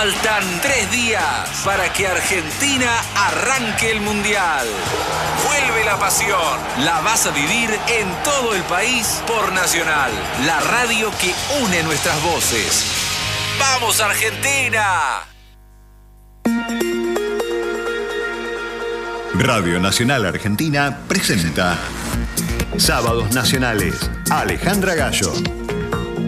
Faltan 3 días para que Argentina arranque el Mundial. Vuelve la pasión. La vas a vivir en todo el país por Nacional, la radio que une nuestras voces. ¡Vamos, Argentina! Radio Nacional Argentina presenta Sábados Nacionales. Alejandra Gallo.